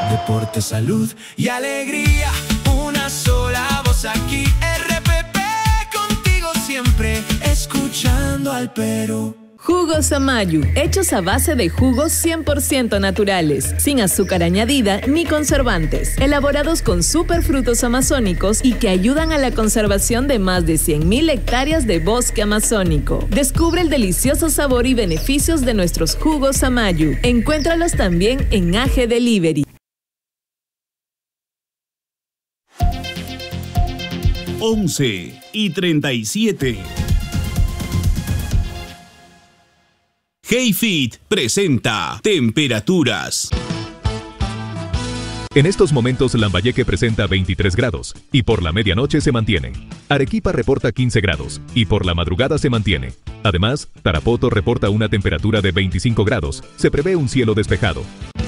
Deporte, salud y alegría, una sola voz aquí. RPP contigo siempre, escuchando al Perú. Jugos Amayu, hechos a base de jugos 100% naturales, sin azúcar añadida ni conservantes, elaborados con superfrutos amazónicos y que ayudan a la conservación de más de 100.000 hectáreas de bosque amazónico. Descubre el delicioso sabor y beneficios de nuestros jugos Amayu. Encuéntralos también en AG Delivery. 11:37. HeyFit presenta temperaturas. En estos momentos Lambayeque presenta 23 grados y por la medianoche se mantiene. Arequipa reporta 15 grados y por la madrugada se mantiene. Además, Tarapoto reporta una temperatura de 25 grados. Se prevé un cielo despejado.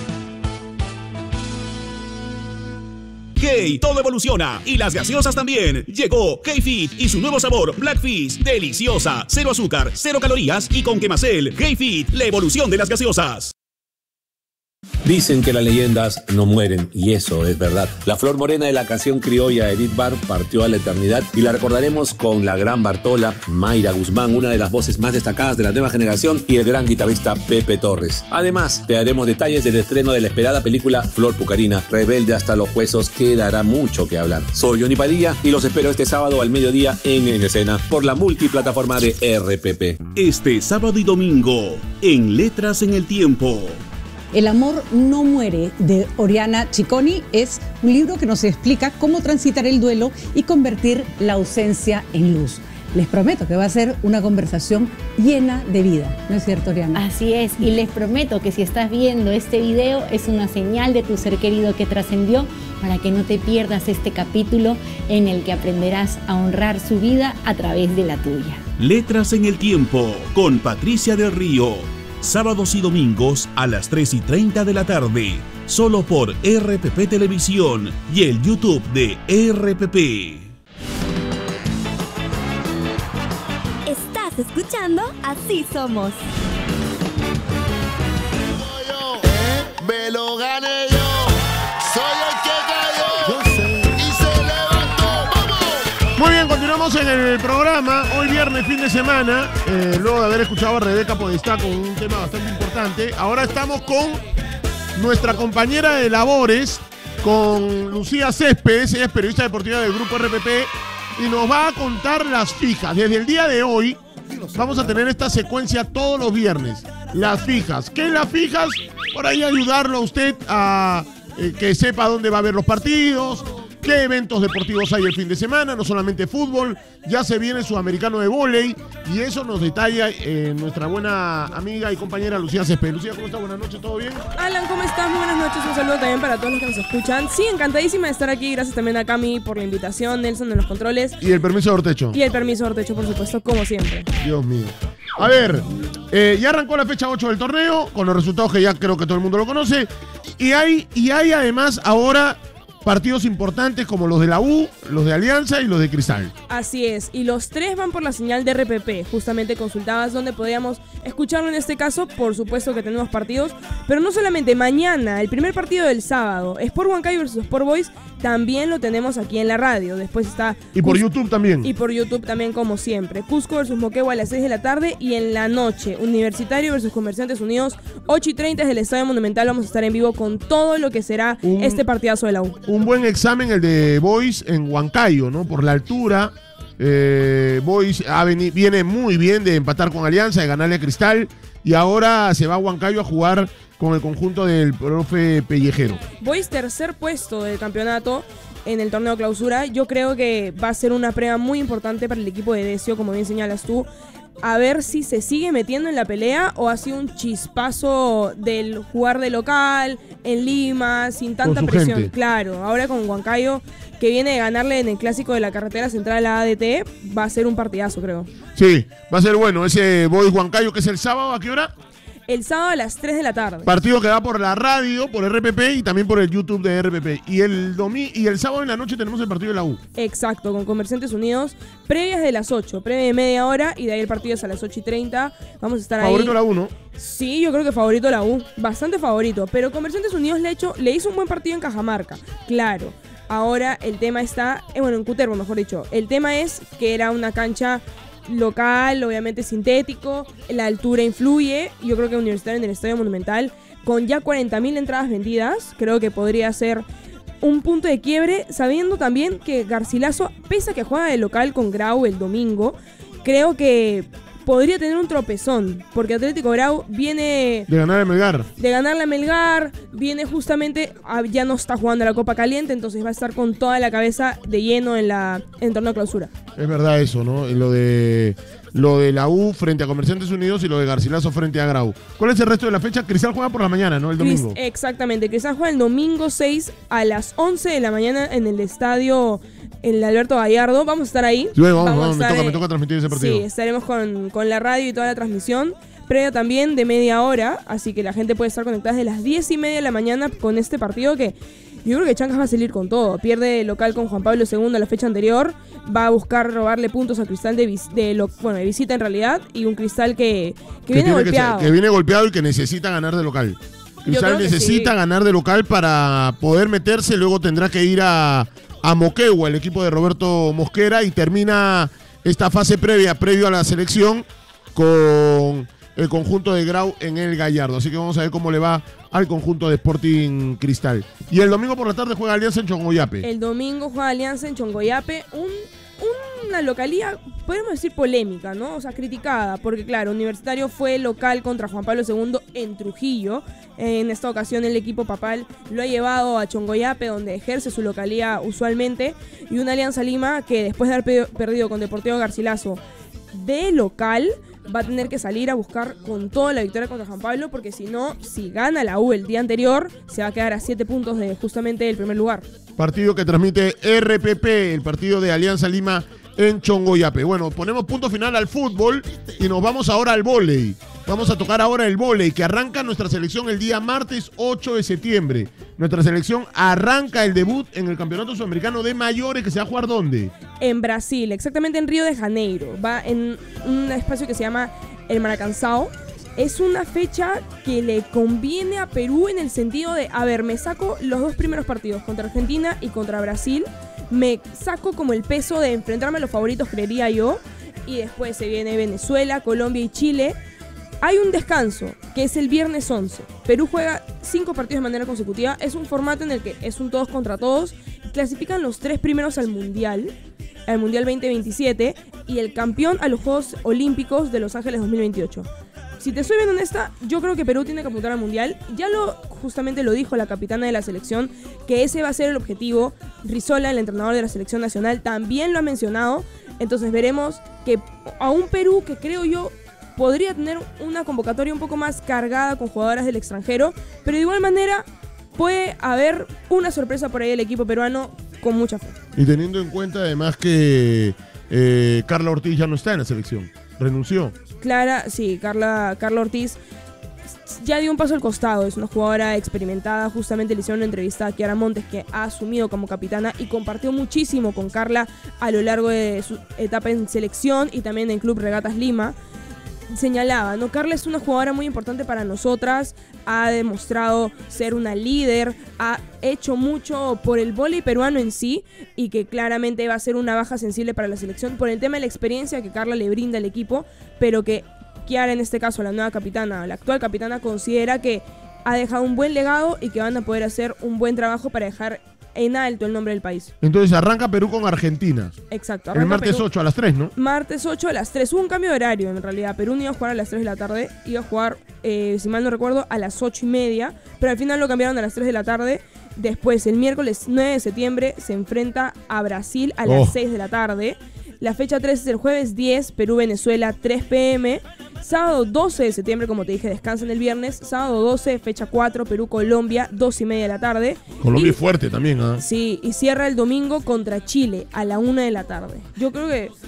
Hey, todo evoluciona y las gaseosas también. Llegó HeyFit y su nuevo sabor Blackfish, deliciosa, cero azúcar, cero calorías y con Quemacel. HeyFit, la evolución de las gaseosas. Dicen que las leyendas no mueren, y eso es verdad. La flor morena de la canción criolla Edith Bar partió a la eternidad y la recordaremos con la gran Bartola, Mayra Guzmán, una de las voces más destacadas de la nueva generación, y el gran guitarrista Pepe Torres. Además, te daremos detalles del estreno de la esperada película Flor Pucarina, rebelde hasta los huesos, que dará mucho que hablar. Soy Johnny Padilla y los espero este sábado al mediodía en Escena por la multiplataforma de RPP. Este sábado y domingo, en Letras en el Tiempo. El amor no muere, de Oriana Cicconi, es un libro que nos explica cómo transitar el duelo y convertir la ausencia en luz. Les prometo que va a ser una conversación llena de vida, ¿no es cierto, Oriana? Así es, y les prometo que si estás viendo este video es una señal de tu ser querido que trascendió, para que no te pierdas este capítulo en el que aprenderás a honrar su vida a través de la tuya. Letras en el Tiempo, con Patricia del Río. Sábados y domingos a las 3:30 de la tarde, solo por RPP Televisión y el YouTube de RPP. Estás escuchando Así Somos. Me lo gané yo, soy el que cayó y se levantó. ¡Vamos! Muy bien, continuamos en el programa. Hoy viernes, fin de semana, luego de haber escuchado a Rebeca Podestá con un tema bastante importante. Ahora estamos con nuestra compañera de labores, con Lucía Céspedes. Ella es periodista deportiva del Grupo RPP y nos va a contar las fijas. Desde el día de hoy vamos a tener esta secuencia todos los viernes. Las fijas. ¿Qué es las fijas? Por ahí ayudarlo a usted a que sepa dónde va a ver los partidos, qué eventos deportivos hay el fin de semana, no solamente fútbol, ya se viene el sudamericano de vóley y eso nos detalla nuestra buena amiga y compañera Lucía Céspedes. Lucía, ¿cómo estás? Buenas noches, ¿todo bien? Alan, ¿cómo estás? Muy buenas noches, un saludo también para todos los que nos escuchan. Sí, encantadísima de estar aquí, gracias también a Cami por la invitación, Nelson en los controles. Y el permiso de Ortecho. Y el permiso de Ortecho, por supuesto, como siempre. Dios mío. A ver, ya arrancó la fecha 8 del torneo, con los resultados que ya creo que todo el mundo lo conoce. Y hay además ahora partidos importantes como los de la U, los de Alianza y los de Cristal. Así es, y los tres van por la señal de RPP. Justamente consultabas dónde podíamos escucharlo en este caso. Por supuesto que tenemos partidos, pero no solamente. Mañana, el primer partido del sábado, Sport Huancayo versus Sport Boys, también lo tenemos aquí en la radio. Después está... Y por YouTube también. Y por YouTube también, como siempre. Cusco versus Moquegua a las 6 de la tarde y en la noche, Universitario versus Comerciantes Unidos, 8:30 desde el Estadio Monumental. Vamos a estar en vivo con todo lo que será este partidazo de la U. Un buen examen el de Boys en Huancayo, ¿no? Por la altura. Boys viene muy bien de empatar con Alianza, de ganarle a Cristal, y ahora se va a Huancayo a jugar con el conjunto del profe Pellejero. Boys tercer puesto del campeonato en el torneo clausura. Yo creo que va a ser una prueba muy importante para el equipo de Decio, como bien señalas tú. A ver si se sigue metiendo en la pelea o ha sido un chispazo del jugar de local en Lima, sin tanta presión. Gente. Claro, ahora con Huancayo, que viene de ganarle en el clásico de la carretera central a ADT, va a ser un partidazo, creo. Sí, va a ser bueno ese Boys Huancayo, que es el sábado. ¿A qué hora? el sábado a las 3 de la tarde. Partido que va por la radio, por RPP y también por el YouTube de RPP. Y el sábado en la noche tenemos el partido de la U. Exacto, con Comerciantes Unidos, previas de las 8, previa de media hora y de ahí el partido es a las 8:30. Vamos a estar Favorito ahí. la U, ¿no? Sí, yo creo que favorito la U, bastante favorito. Pero Comerciantes Unidos le hizo un buen partido en Cajamarca, claro. Ahora el tema está, en Cutervo mejor dicho. El tema es que era una cancha local, obviamente sintético, la altura influye. Yo creo que Universitario en el Estadio Monumental, con ya 40.000 entradas vendidas, creo que podría ser un punto de quiebre, sabiendo también que Garcilaso, pese a que juega de local con Grau el domingo, creo que podría tener un tropezón, porque Atlético Grau viene de ganar a Melgar. De ganarle a Melgar, viene justamente, ya no está jugando la Copa Caliente, entonces va a estar con toda la cabeza de lleno en el torneo de clausura. Es verdad eso, ¿no? Lo de la U frente a Comerciantes Unidos y lo de Garcilaso frente a Grau. ¿Cuál es el resto de la fecha? Cristal juega por la mañana, ¿no? El domingo. Exactamente, Cristal juega el domingo 6 a las 11 de la mañana en el estadio el Alberto Gallardo. Vamos a estar ahí. Sí, vamos, me toca transmitir ese partido. Sí, estaremos con la radio y toda la transmisión. Previa también de media hora, así que la gente puede estar conectada desde las 10:30 de la mañana con este partido que yo creo que Chancas va a salir con todo. Pierde local con Juan Pablo II la fecha anterior, va a buscar robarle puntos a Cristal de visita en realidad, y un Cristal que viene golpeado. Que viene golpeado y que necesita ganar de local. Cristal necesita ganar de local para poder meterse, luego tendrá que ir a Moquegua, el equipo de Roberto Mosquera, y termina esta fase previo a la selección con el conjunto de Grau en el Gallardo. Así que vamos a ver cómo le va al conjunto de Sporting Cristal. Y el domingo por la tarde juega Alianza en Chongoyape. El domingo juega Alianza en Chongoyape, una localía, podemos decir polémica, ¿no? O sea, criticada, porque claro, Universitario fue local contra Juan Pablo II en Trujillo. En esta ocasión el equipo papal lo ha llevado a Chongoyape, donde ejerce su localía usualmente, y una Alianza Lima que después de haber perdido con Deportivo Garcilaso de local, va a tener que salir a buscar con toda la victoria contra Juan Pablo, porque si no, si gana la U el día anterior, se va a quedar a 7 puntos de justamente el primer lugar. Partido que transmite RPP, el partido de Alianza Lima en Chongoyape. Bueno, ponemos punto final al fútbol y nos vamos ahora al vóley. Vamos a tocar ahora el vóley, que arranca nuestra selección el día martes 8 de septiembre. Nuestra selección arranca el debut en el Campeonato Sudamericano de Mayores, que se va a jugar ¿dónde? En Brasil, exactamente en Río de Janeiro. Va en un espacio que se llama el Maracanzao. Es una fecha que le conviene a Perú en el sentido de, me saco los 2 primeros partidos contra Argentina y contra Brasil. Me saco como el peso de enfrentarme a los favoritos, creería yo. Y después se viene Venezuela, Colombia y Chile. Hay un descanso, que es el viernes 11. Perú juega 5 partidos de manera consecutiva. Es un formato en el que es un todos contra todos. Clasifican los 3 primeros al Mundial 2027, y el campeón a los Juegos Olímpicos de Los Ángeles 2028. Si te soy bien honesta, yo creo que Perú tiene que apuntar al Mundial. Ya justamente lo dijo la capitana de la selección, que ese va a ser el objetivo. Rizola, el entrenador de la selección nacional, también lo ha mencionado. Entonces veremos que a un Perú que creo yo podría tener una convocatoria un poco más cargada con jugadoras del extranjero, pero de igual manera puede haber una sorpresa por ahí del equipo peruano con mucha fe. Y teniendo en cuenta además que Carla Ortiz ya no está en la selección, renunció. Carla Ortiz ya dio un paso al costado, es una jugadora experimentada. Justamente le hicieron una entrevista a Kiara Montes, que ha asumido como capitana y compartió muchísimo con Carla a lo largo de su etapa en selección y también en Club Regatas Lima. Señalaba, ¿no? Carla es una jugadora muy importante para nosotras, ha demostrado ser una líder, ha hecho mucho por el vóley peruano en sí, y que claramente va a ser una baja sensible para la selección por el tema de la experiencia que Carla le brinda al equipo, pero que Kiara, en este caso la nueva capitana, la actual capitana, considera que ha dejado un buen legado y que van a poder hacer un buen trabajo para dejar en alto el nombre del país. Entonces arranca Perú con Argentina. Exacto. El martes Perú, 8 a las 3, ¿no? Martes 8 a las 3. Hubo un cambio de horario en realidad. Perú no iba a jugar a las 3 de la tarde. Iba a jugar, si mal no recuerdo, a las 8:30. Pero al final lo cambiaron a las 3 de la tarde. Después, el miércoles 9 de septiembre, se enfrenta a Brasil a las 6 de la tarde. La fecha 3 es el jueves 10, Perú-Venezuela, 3 p.m. Sábado 12 de septiembre, como te dije, descansan el viernes. Sábado 12, fecha 4, Perú-Colombia, 2:30 de la tarde. Colombia es fuerte también, ¿ah? Sí, y cierra el domingo contra Chile a la 1 de la tarde. Yo creo que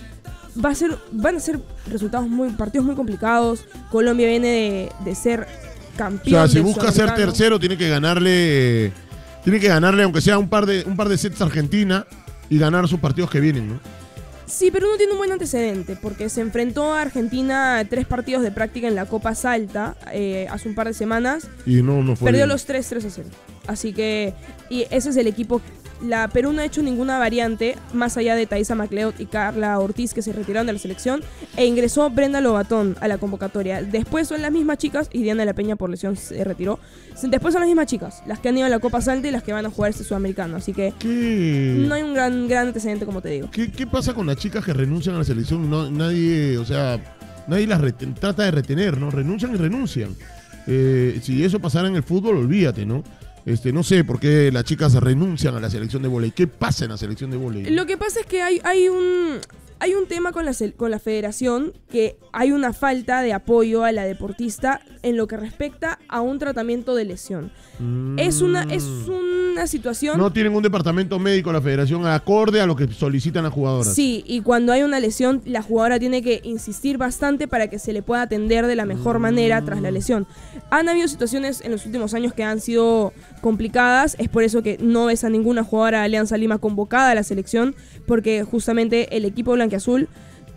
van a ser partidos muy complicados. Colombia viene de ser campeón. O sea, si busca ser tercero, tiene que ganarle aunque sea un par de sets a Argentina y ganar sus partidos que vienen, ¿no? Sí, pero no tiene un buen antecedente, porque se enfrentó a Argentina 3 partidos de práctica en la Copa Salta hace un par de semanas. Y no fue perdió bien. los 3-0. Así que, y ese es el equipo. Perú no ha hecho ninguna variante más allá de Thaisa Macleod y Carla Ortiz, que se retiraron de la selección, e ingresó Brenda Lobatón a la convocatoria. Después son las mismas chicas, y Diana La Peña por lesión se retiró. Después son las mismas chicas, las que han ido a la Copa Salta y las que van a jugar este sudamericano. Así que no hay un gran antecedente, como te digo. ¿Qué pasa con las chicas que renuncian a la selección? Nadie las trata de retener, ¿no? Renuncian y renuncian. Si eso pasara en el fútbol, olvídate, ¿no? No sé por qué las chicas renuncian a la selección de vóley. ¿Qué pasa en la selección de vóley? Lo que pasa es que hay un tema con la federación, que hay una falta de apoyo a la deportista en lo que respecta a un tratamiento de lesión. Es una situación... No tienen un departamento médico la federación acorde a lo que solicitan las jugadoras. Sí, y cuando hay una lesión, la jugadora tiene que insistir bastante para que se le pueda atender de la mejor manera tras la lesión. Han habido situaciones en los últimos años que han sido complicadas, es por eso que no ves a ninguna jugadora de Alianza Lima convocada a la selección, porque justamente el equipo blanquiazul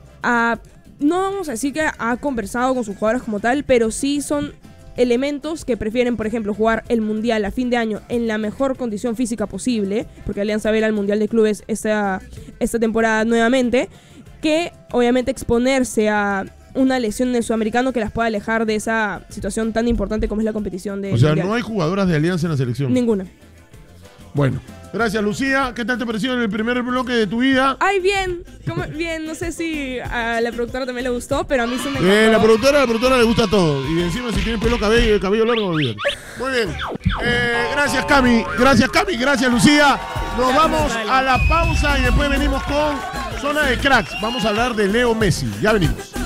no vamos a decir que ha conversado con sus jugadoras como tal, pero sí son elementos que prefieren, por ejemplo, jugar el Mundial a fin de año en la mejor condición física posible, porque Alianza va al Mundial de Clubes esta temporada nuevamente, que obviamente exponerse a una lesión en el sudamericano que las pueda alejar de esa situación tan importante como es la competición de Mundial. Mundial. No hay jugadoras de Alianza en la selección. Ninguna. Bueno, gracias, Lucía. ¿Qué tal te pareció el primer bloque de tu vida? Ay, bien. Bien, no sé si a la productora también le gustó, pero a mí sí me encantó. La productora le gusta todo. Y encima si tienes cabello largo, olvídate. Muy bien. Gracias, Cami. Gracias, Lucía. Nos vamos a la pausa y después venimos con Zona de Cracks. Vamos a hablar de Leo Messi. Ya venimos.